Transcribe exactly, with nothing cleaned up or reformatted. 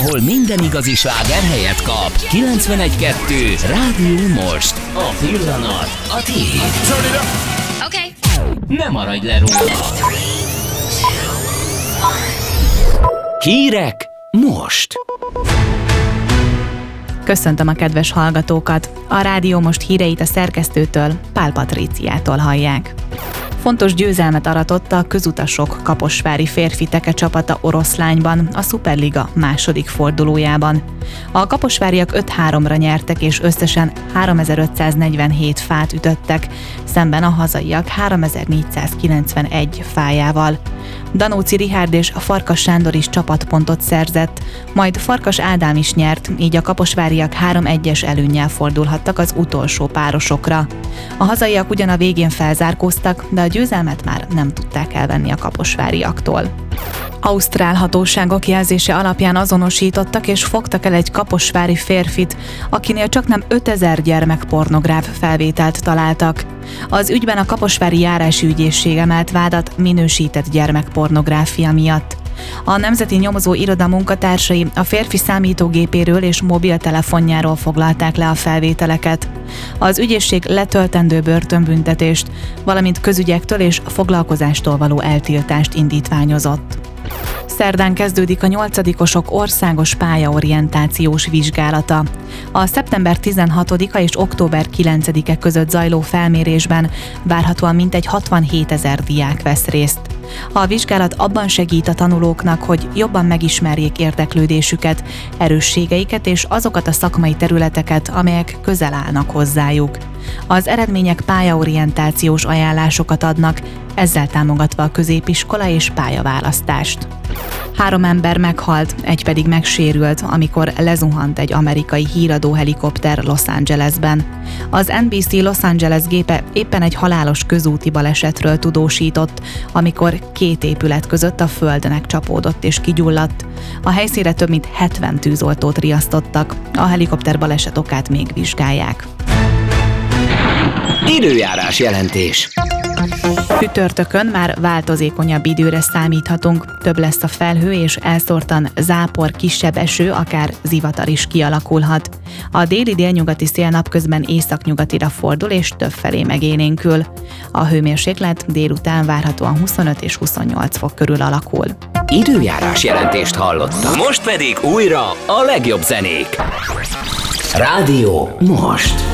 ahol minden igazi sláger helyet kap. kilencvenegy kettő Rádió Most. A pillanat a tiéd. Oké. Ne maradj le róla. Hírek most. Köszöntöm a kedves hallgatókat! A Rádió Most híreit a szerkesztőtől, Pál Patríciától hallják. Fontos győzelmet aratott a közutasok kaposvári férfi teke csapata Oroszlányban, a Szuperliga második fordulójában. A kaposváriak öt háromra nyertek és összesen háromezer-ötszáznegyvenhét fát ütöttek, szemben a hazaiak háromezer-négyszázkilencvenegy fájával. Danóci Richárd és Farkas Sándor is csapatpontot szerzett, majd Farkas Ádám is nyert, így a kaposváriak három egyes előnnyel fordulhattak az utolsó párosokra. A hazaiak ugyan a végén felzárkóztak, de a győzelmet már nem tudták elvenni a kaposváriaktól. Ausztrál hatóságok jelzése alapján azonosítottak és fogtak el egy kaposvári férfit, akinél csaknem ötezer gyermekpornográf felvételt találtak. Az ügyben a kaposvári járási ügyészség emelt vádat minősített gyermekpornográfia miatt. A Nemzeti Nyomozó Iroda munkatársai a férfi számítógépéről és mobiltelefonjáról foglalták le a felvételeket. Az ügyészség letöltendő börtönbüntetést, valamint közügyektől és foglalkozástól való eltiltást indítványozott. Szerdán kezdődik a nyolcadikosok országos pályaorientációs vizsgálata. A szeptember tizenhatodika és október kilencedike között zajló felmérésben várhatóan mintegy hatvanhétezer diák vesz részt. A vizsgálat abban segít a tanulóknak, hogy jobban megismerjék érdeklődésüket, erősségeiket és azokat a szakmai területeket, amelyek közel állnak hozzájuk. Az eredmények pályaorientációs ajánlásokat adnak, ezzel támogatva a középiskola és pályaválasztást. Három ember meghalt, egy pedig megsérült, amikor lezuhant egy amerikai híradó helikopter Los Angelesben. Az en bé cé Los Angeles gépe éppen egy halálos közúti balesetről tudósított, amikor két épület között a földnek csapódott és kigyulladt. A helyszínre több mint hetven tűzoltót riasztottak, a helikopter baleset okát még vizsgálják. Időjárás jelentés. Csütörtökön már változékonyabb időre számíthatunk, több lesz a felhő és elszórtan zápor, kisebb eső, akár zivatar is kialakulhat. A déli délnyugati szél napközben északnyugatira fordul és többfelé megélénkül. A hőmérséklet délután várhatóan huszonöt és huszonnyolc fok körül alakul. Időjárás jelentést hallottak. Most pedig újra a legjobb zenék. Rádió Most.